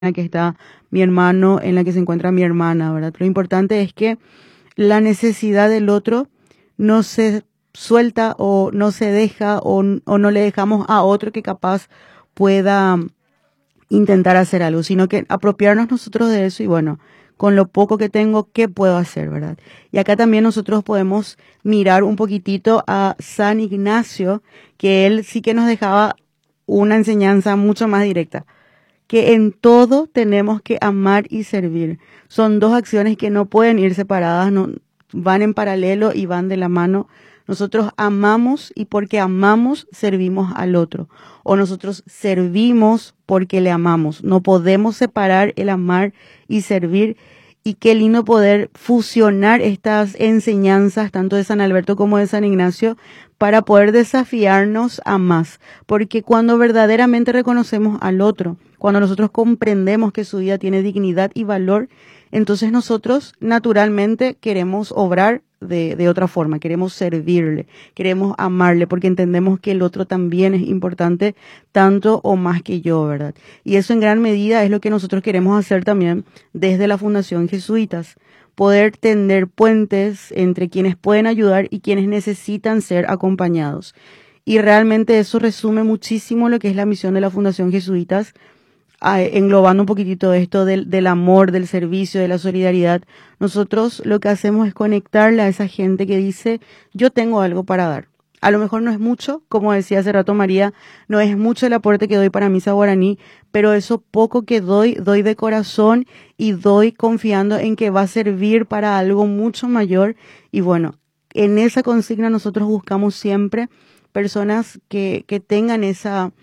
la que está mi hermano, en la que se encuentra mi hermana, ¿verdad? Lo importante es que la necesidad del otro no se suelta o no se deja o no le dejamos a otro que capaz pueda intentar hacer algo, sino que apropiarnos nosotros de eso y bueno, con lo poco que tengo, ¿qué puedo hacer, verdad? Y acá también nosotros podemos mirar un poquitito a San Ignacio, que él sí que nos dejaba una enseñanza mucho más directa, que en todo tenemos que amar y servir. Son dos acciones que no pueden ir separadas, no, van en paralelo y van de la mano. Nosotros amamos y porque amamos servimos al otro. O nosotros servimos porque le amamos. No podemos separar el amar y servir. Y qué lindo poder fusionar estas enseñanzas, tanto de San Alberto como de San Ignacio, para poder desafiarnos a más. Porque cuando verdaderamente reconocemos al otro, cuando nosotros comprendemos que su vida tiene dignidad y valor, entonces nosotros naturalmente queremos obrar de otra forma, queremos servirle, queremos amarle, porque entendemos que el otro también es importante, tanto o más que yo, ¿verdad? Y eso en gran medida es lo que nosotros queremos hacer también desde la Fundación Jesuitas, poder tender puentes entre quienes pueden ayudar y quienes necesitan ser acompañados. Y realmente eso resume muchísimo lo que es la misión de la Fundación Jesuitas, englobando un poquitito esto del amor, del servicio, de la solidaridad. Nosotros lo que hacemos es conectarle a esa gente que dice, yo tengo algo para dar. A lo mejor no es mucho, como decía hace rato María, no es mucho el aporte que doy para Misa Guaraní, pero eso poco que doy de corazón y doy confiando en que va a servir para algo mucho mayor. Y bueno, en esa consigna nosotros buscamos siempre personas que tengan esa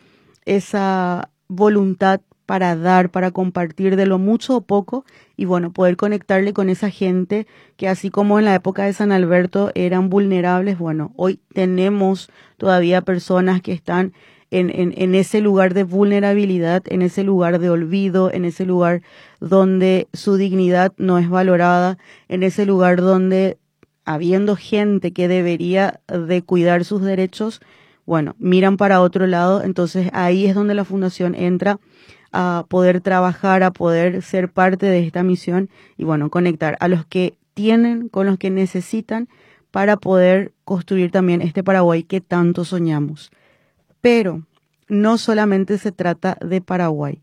voluntad para dar, para compartir de lo mucho o poco y bueno, poder conectarle con esa gente que así como en la época de San Alberto eran vulnerables, bueno, hoy tenemos todavía personas que están en ese lugar de vulnerabilidad, en ese lugar de olvido, en ese lugar donde su dignidad no es valorada, en ese lugar donde habiendo gente que debería de cuidar sus derechos, bueno, miran para otro lado, entonces ahí es donde la fundación entra a poder trabajar, a poder ser parte de esta misión y bueno, conectar a los que tienen con los que necesitan para poder construir también este Paraguay que tanto soñamos. Pero no solamente se trata de Paraguay.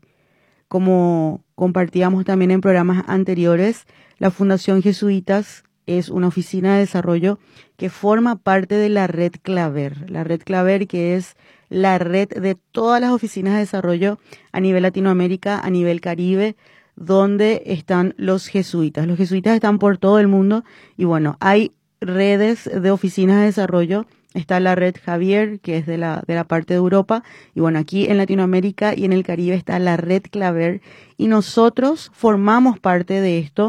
Como compartíamos también en programas anteriores, la Fundación Jesuitas es una oficina de desarrollo que forma parte de la red Claver. La red Claver que es la red de todas las oficinas de desarrollo a nivel Latinoamérica, a nivel Caribe, donde están los jesuitas. Los jesuitas están por todo el mundo y bueno, hay redes de oficinas de desarrollo. Está la red Javier, que es de la parte de Europa. Y bueno, aquí en Latinoamérica y en el Caribe está la red Claver. Y nosotros formamos parte de esto.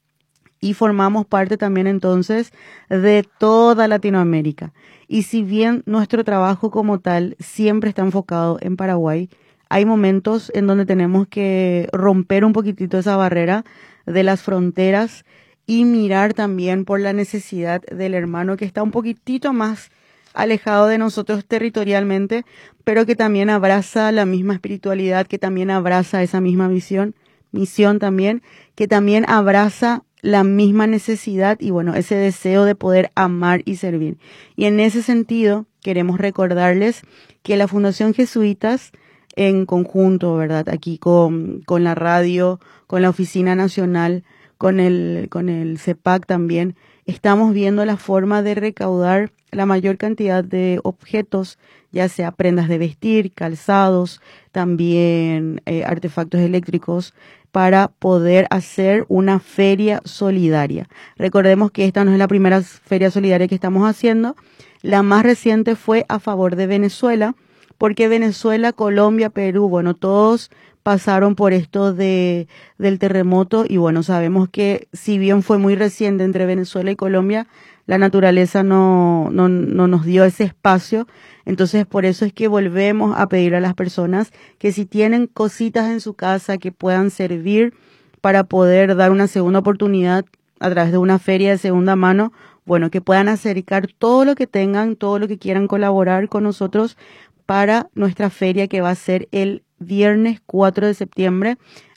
Y formamos parte también entonces de toda Latinoamérica. Y si bien nuestro trabajo como tal siempre está enfocado en Paraguay, hay momentos en donde tenemos que romper un poquitito esa barrera de las fronteras y mirar también por la necesidad del hermano que está un poquitito más alejado de nosotros territorialmente, pero que también abraza la misma espiritualidad, que también abraza esa misma misión también, que también abraza la misma necesidad y bueno, ese deseo de poder amar y servir. Y en ese sentido, queremos recordarles que la Fundación Jesuitas, en conjunto, ¿verdad? Aquí con la radio, con la Oficina Nacional, con el CEPAC también, estamos viendo la forma de recaudar la mayor cantidad de objetos, ya sea prendas de vestir, calzados, también artefactos eléctricos, para poder hacer una feria solidaria. Recordemos que esta no es la primera feria solidaria que estamos haciendo. La más reciente fue a favor de Venezuela, porque Venezuela, Colombia, Perú, bueno, todos pasaron por esto del terremoto y bueno, sabemos que si bien fue muy reciente entre Venezuela y Colombia, la naturaleza no nos dio ese espacio. Entonces, por eso es que volvemos a pedir a las personas que si tienen cositas en su casa que puedan servir para poder dar una segunda oportunidad a través de una feria de segunda mano, bueno, que puedan acercar todo lo que tengan, todo lo que quieran colaborar con nosotros para nuestra feria que va a ser el viernes 4 de septiembre